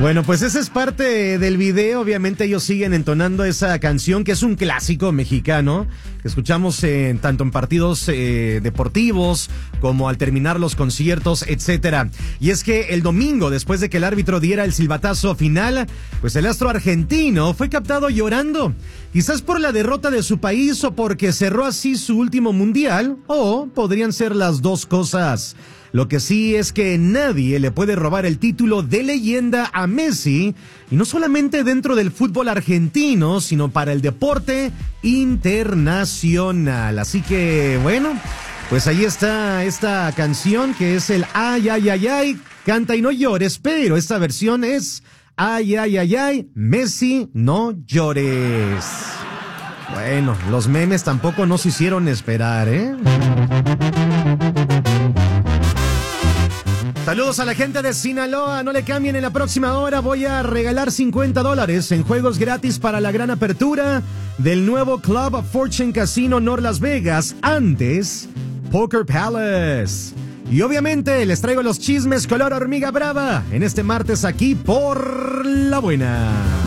Bueno, pues esa es parte del video. Obviamente ellos siguen entonando esa canción que es un clásico mexicano que escuchamos tanto en partidos deportivos como al terminar los conciertos, etcétera. Y es que el domingo, después de que el árbitro diera el silbatazo final, pues el astro argentino fue captado llorando. Quizás por la derrota de su país o porque cerró así su último mundial, o podrían ser las dos cosas. Lo que sí es que nadie le puede robar el título de leyenda a Messi, y no solamente dentro del fútbol argentino, sino para el deporte internacional. Así que, bueno, pues ahí está esta canción que es el Ay, ay, ay, ay, canta y no llores, pero esta versión es Ay, ay, ay, ay, Messi, no llores. Bueno, los memes tampoco nos hicieron esperar, ¿eh? Saludos a la gente de Sinaloa, no le cambien, en la próxima hora voy a regalar $50 en juegos gratis para la gran apertura del nuevo Club Fortune Casino North Las Vegas, antes Poker Palace. Y obviamente les traigo los chismes color hormiga brava en este martes aquí por La Buena.